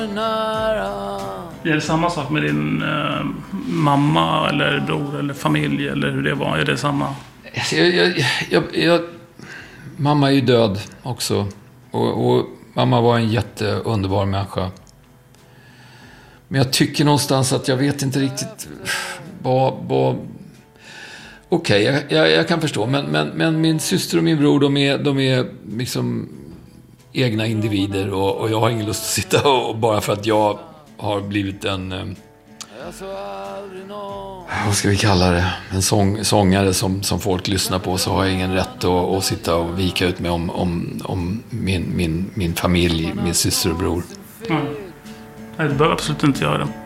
Är det samma sak med din mamma eller bror eller familj eller hur det var? Är det samma? Mamma är ju död också. Och mamma var en jätteunderbar människa. Men jag tycker någonstans att jag vet inte riktigt vad Okej, jag kan förstå. Men min syster och min bror, de är liksom egna individer. Och jag har ingen lust att sitta och bara för att jag har blivit en... vad ska vi kalla det? En sångare som folk lyssnar på, så har jag ingen rätt att sitta och vika ut mig om min familj, min syster och bror. Nej, det behöver absolut inte göra det.